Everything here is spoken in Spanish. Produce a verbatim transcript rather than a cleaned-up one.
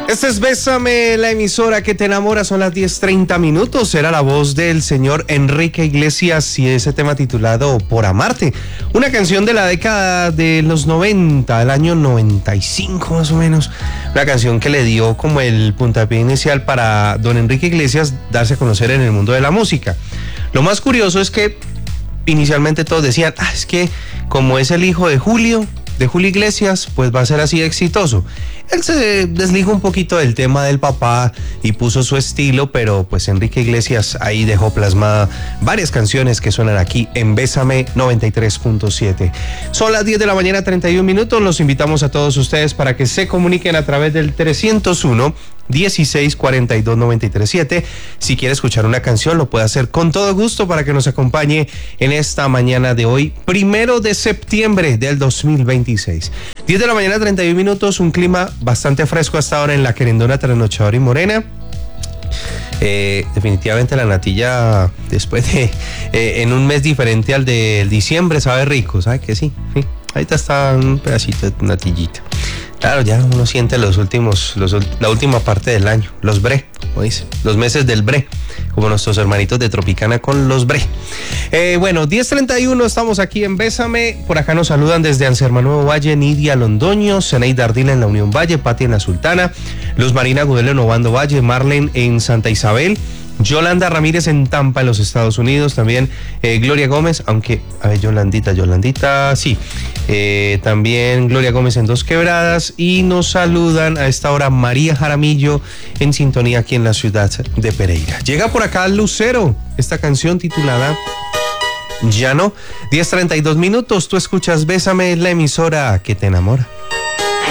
Este es Bésame, la emisora que te enamora. Son las diez treinta minutos. Era la voz del señor Enrique Iglesias y ese tema titulado Por Amarte. Una canción de la década de los noventa, del año noventa y cinco más o menos. Una canción que le dio como el puntapié inicial para don Enrique Iglesias darse a conocer en el mundo de la música. Lo más curioso es que inicialmente todos decían, ah, es que como es el hijo de Julio, de Julio Iglesias, pues va a ser así exitoso. Él se desligó un poquito del tema del papá y puso su estilo, pero pues Enrique Iglesias ahí dejó plasmada varias canciones que suenan aquí en Bésame noventa y tres punto siete. Son las diez de la mañana, treinta y un minutos. Los invitamos a todos ustedes para que se comuniquen a través del trescientos uno, dieciséis cuarenta y dos, noventa y tres siete. Si quiere escuchar una canción, lo puede hacer con todo gusto para que nos acompañe en esta mañana de hoy, primero de septiembre del dos mil veintiséis. diez de la mañana, treinta y un minutos, un clima bastante fresco hasta ahora en la querendona, trasnochadora y morena. Eh, definitivamente la natilla después de eh, en un mes diferente al de diciembre sabe rico, ¿sabe que sí? Sí. Ahorita está un pedacito de natillita. Claro, ya uno siente los últimos, los, la última parte del año, los bre, como dice, los meses del bre, como nuestros hermanitos de Tropicana con los bre. Eh, bueno, diez treinta y uno, estamos aquí en Bésame. Por acá nos saludan desde Anserma Nuevo Valle, Nidia Londoño, Zeneida Ardila en la Unión Valle, Pati en la Sultana, Luz Marina Gudelo en Obando Valle, Marlene en Santa Isabel, Yolanda Ramírez en Tampa, en los Estados Unidos, también eh, Gloria Gómez, aunque, a ver, Yolandita, Yolandita, sí, eh, también Gloria Gómez en Dos Quebradas, y nos saludan a esta hora María Jaramillo en sintonía aquí en la ciudad de Pereira. Llega por acá Lucero, esta canción titulada Ya no, diez treinta y dos minutos, tú escuchas Bésame, la emisora que te enamora.